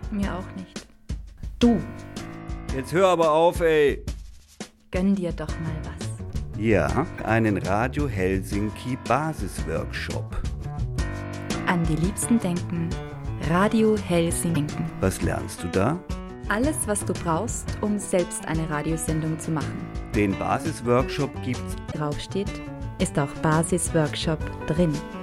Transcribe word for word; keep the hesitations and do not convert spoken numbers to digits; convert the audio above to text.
Mir auch nicht. Du, Jetzt hör aber auf, ey. Gönn dir doch mal was. Ja, einen Radio Helsinki Basisworkshop. An die Liebsten denken. Radio Helsinki. Was lernst du da? Alles, was du brauchst, um selbst eine Radiosendung zu machen. Den Basisworkshop gibt's. Draufsteht, ist auch Basisworkshop drin.